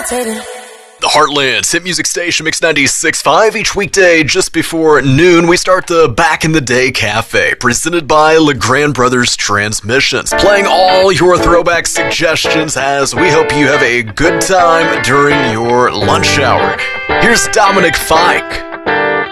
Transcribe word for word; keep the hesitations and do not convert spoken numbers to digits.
levitating. The Heartland's hit music station, Mix ninety-six point five. Each weekday just before noon, we start the Back in the Day Cafe, presented by LeGrand Brothers Transmissions, playing all your throwback suggestions as we hope you have a good time during your lunch hour. Here's Dominic Fike.